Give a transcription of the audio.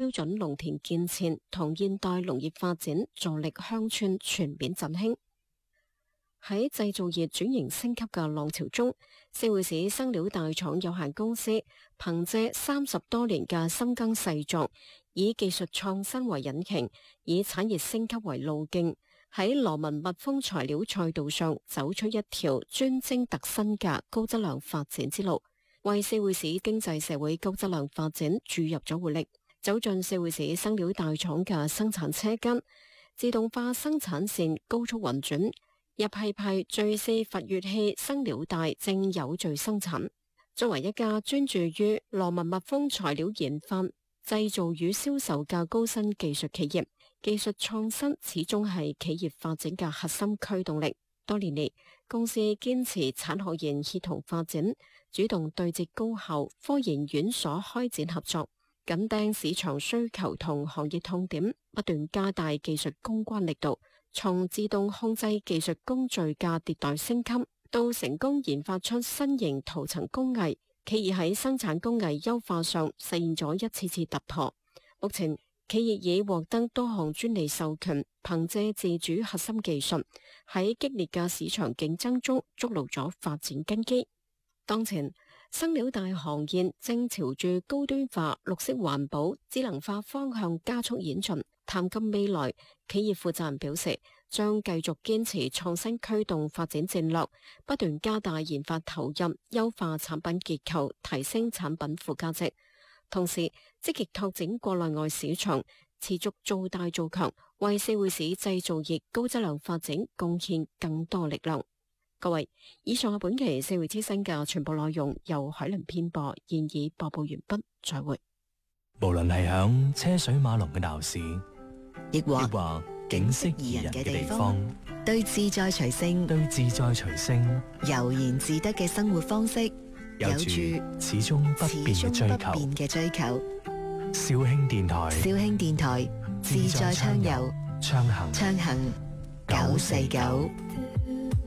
標準農田建設同現代農業發展，助力鄉村全面振興。喺製造業轉型升級嘅浪潮中，四會市生料大廠有限公司憑借30多年嘅深耕細作，以技術創新為引擎，以產業升級為路徑，喺羅文密封材料賽道上走出一條專精特新嘅高質量發展之路，為四會市經濟社會高質量發展注入咗活力。走進四會市生料大廠嘅生產車間，自動化生產線高速運轉，一批批聚四閥乙烯生料帶正有序生產。作為一家專注於羅文密封材料研發、製造與銷售嘅高新技術企業，技術創新始終係企業發展嘅核心驅動力。多年嚟，公司堅持產學研協同發展，主動對接高校、科研院所開展合作，緊盯市場需求同行業痛點，不斷加大技術攻關力度。從自動控制技術工序嘅迭代升級，到成功研發出新型塗層工藝，企業喺生產工藝優化上實現咗一次次突破。目前，企業已獲得多項專利授權，憑借自主核心技術，喺激烈嘅市場競爭中築牢咗發展根基。當前，生料帶行業正朝住高端化、綠色環保、智能化方向加速演進。談及未來，企業負責人表示，將繼續堅持創新驅動發展戰略，不斷加大研發投入，優化產品結構，提升產品附加值。同時，積極拓展國內外市場，持續做大做強，為四會市製造業高質量發展貢獻更多力量。各位，以上係本期四會之聲嘅全部內容，由海倫編播，現已播報完畢，再會。 無論係響車水馬龍嘅鬧市， 亦或景色宜人嘅地方， 對自在隨性悠然自得嘅生活方式， 有住始終不變嘅追求。肇慶電台自在暢遊，暢行949。